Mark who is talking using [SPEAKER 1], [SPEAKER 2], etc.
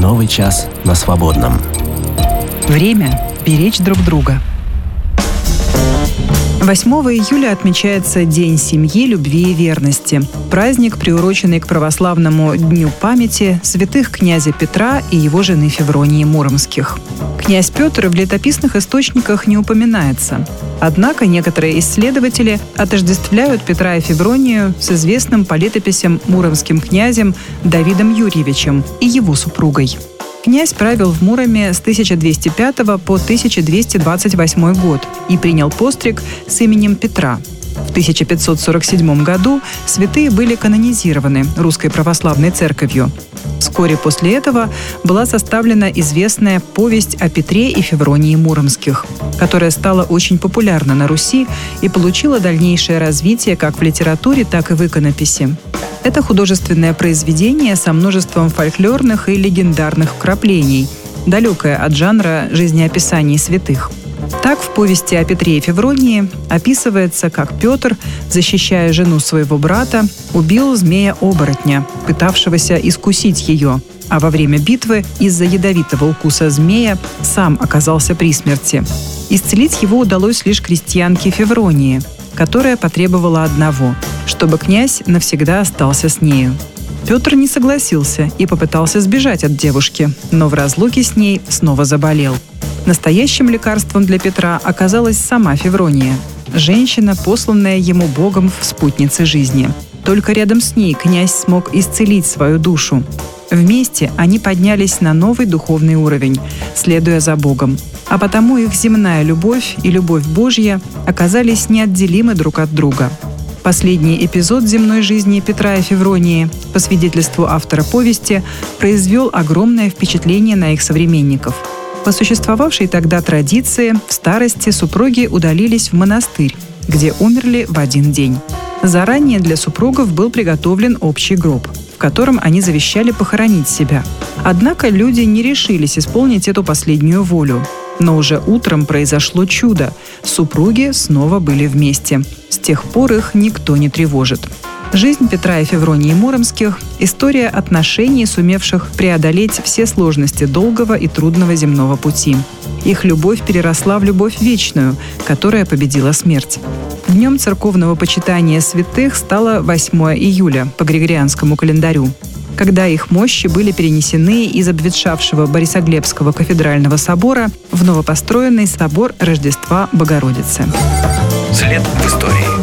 [SPEAKER 1] Новый час на свободном.
[SPEAKER 2] Время беречь друг друга. 8 июля отмечается День семьи, любви и верности. Праздник, приуроченный к православному Дню памяти святых князя Петра и его жены Февронии Муромских. Князь Петр в летописных источниках не упоминается. Однако некоторые исследователи отождествляют Петра и Февронию с известным по летописям муромским князем Давидом Юрьевичем и его супругой. Князь правил в Муроме с 1205 по 1228 год и принял постриг с именем Петра. В 1547 году святые были канонизированы Русской Православной Церковью. Вскоре после этого была составлена известная повесть о Петре и Февронии Муромских, которая стала очень популярна на Руси и получила дальнейшее развитие как в литературе, так и в иконописи. Это художественное произведение со множеством фольклорных и легендарных вкраплений, далекое от жанра жизнеописаний святых. Так, в повести о Петре и Февронии описывается, как Петр, защищая жену своего брата, убил змея-оборотня, пытавшегося искусить ее, а во время битвы из-за ядовитого укуса змея сам оказался при смерти. Исцелить его удалось лишь крестьянке Февронии, которая потребовала одного – чтобы князь навсегда остался с нею. Петр не согласился и попытался сбежать от девушки, но в разлуке с ней снова заболел. Настоящим лекарством для Петра оказалась сама Феврония, женщина, посланная ему Богом в спутнице жизни. Только рядом с ней князь смог исцелить свою душу. Вместе они поднялись на новый духовный уровень, следуя за Богом. А потому их земная любовь и любовь Божья оказались неотделимы друг от друга. Последний эпизод земной жизни Петра и Февронии, по свидетельству автора повести, произвел огромное впечатление на их современников. По существовавшей тогда традиции, в старости супруги удалились в монастырь, где умерли в один день. Заранее для супругов был приготовлен общий гроб, в котором они завещали похоронить себя. Однако люди не решились исполнить эту последнюю волю. Но уже утром произошло чудо. Супруги снова были вместе. С тех пор их никто не тревожит. Жизнь Петра и Февронии Муромских – история отношений, сумевших преодолеть все сложности долгого и трудного земного пути. Их любовь переросла в любовь вечную, которая победила смерть. Днем церковного почитания святых стало 8 июля по Григорианскому календарю, когда их мощи были перенесены из обветшавшего Борисоглебского кафедрального собора в новопостроенный собор Рождества Богородицы.
[SPEAKER 3] След в истории.